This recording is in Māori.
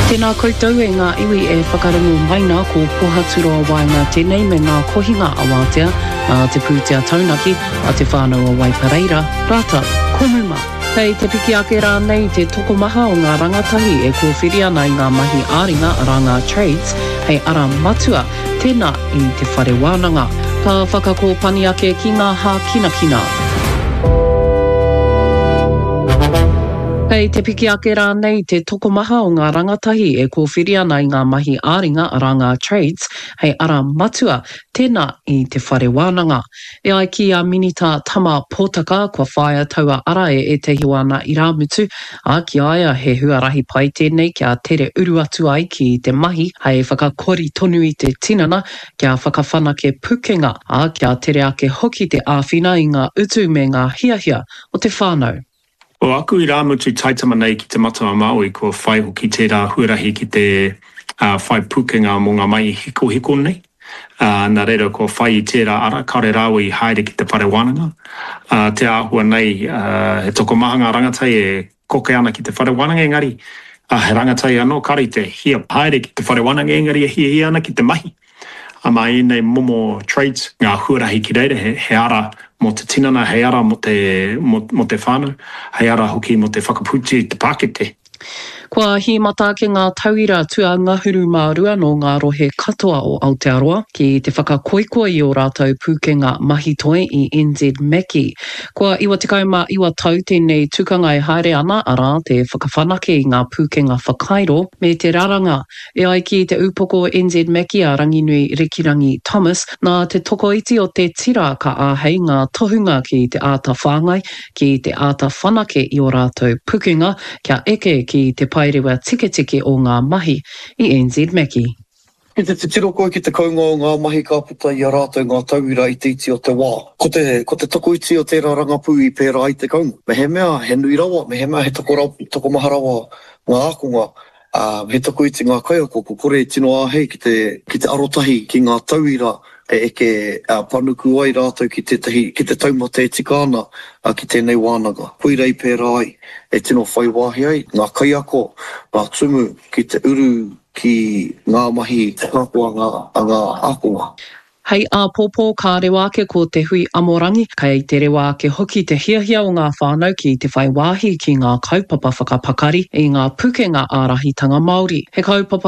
Tēnā koutou e ngā iwi e whakarangu mai nā ko pohaturoa wai ngā tēnei me ngā kohinga awatea, ngā te pūtea taunaki a te whānau a Waipareira, rata, komuma. Kei te piki ake rā nei te tokomaha o ngā rangatahi e kōwhiri ana i ngā mahi āringa a rā trades, hei ara matua, tēnā i te whare wānanga. Ka whakakōpani ake ki ngā hā kina. Kei te piki ake rā nei te tokomaha o ngā rangatahi e kōwhiri ana i ngā mahi āringa a rā trades, hei ara matua, tēnā i te whare wānanga. E ai ki a minita tama pōtaka kua whaia taua ara e te hiwana i rā mutu, a ki aia he huarahi pai tēnei kia tere uru atu ai ki te mahi, hei whakakori tonu i te tinana, kia whakawhanake pukenga, a kia tere ake hoki te āwhina i ngā utu me ngā hiahia o te whānau. O aku I rā mutu taitama nei ki te matua Māui kua whai hoki tērā huarahi ki te whai pukenga mō ngā mai hiko nei. Nā reira kua whai I tērā ara kaore rāua I haere ki te whare wānanga. Te āhua nei he tokomaha ngā rangatai e koke ana ki te whare wānanga engari. He rangatai anō kari te hia haere ki te whare wānanga engari e hia ana ki te mahi. Mai nei momo trades ngā huarahi ki reira he ara mo te tinana, he ara mo te whānau, he ara hoki mo te whakaputi te Pākete. Kua hi mata ke ngā tauira tua ngahuru mārua no ngā rohe katoa o Aotearoa ki te whakakoikoa I o rātou pūkenga mahi toi I NZ Meki. Kua iwa iwa tau tēnei tukanga e haere ana ara te whakawhanake I ngā pūkenga whakairo me te raranga. E ai ki te upoko NZ Meki a Ranginui Rikirangi Thomas, nā te tokoiti o te tira ka āhei ngā tohunga ki te āta whāngai, ki te āta whanake I o rātou pūkenga, kia eke ki te pairewa tike o ngā mahi I NZ Meki. Ki te tiro koe ki te kaunga o ngā mahi ka puta I a rātou ngā tauira I te iti o te wā. Ko te toko iti o tērā rangapu I pērā I te kaunga. Me he mea he nui rawa, me he mea he toko maha rawa ngā akonga. He toko iti ngā kaiako, ko kore tino āhei ki te arotahi ki ngā tauira e eke panuku ai rātou ki te taumata e tika ana ki tēnei wānanga. Koirei pērā ai e tino whai wāhi ai, ngā kaiako, ngā tumu ki te uru ki ngā mahi te kapua ngā akonga. Hei a pōpō ka rewa ake ko te hui amorangi, kei te rewa ake hoki te hiahia o ngā whānau ki te whai wāhi ki ngā kaupapa whakapakari I ngā pukenga ārahitanga Māori. He kaupapa